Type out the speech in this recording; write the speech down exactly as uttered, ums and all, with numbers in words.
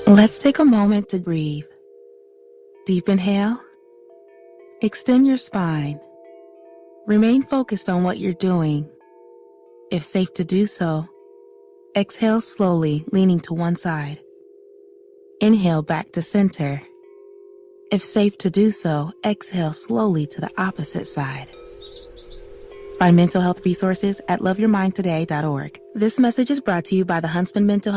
Let's take a moment to breathe. Deep inhale. Extend your spine. Remain focused on what you're doing. If safe to do so, exhale slowly, leaning to one side. Inhale back to center. If safe to do so, exhale slowly to the opposite side. Find mental health resources at love your mind today dot org. This message is brought to you by the Huntsman Mental Health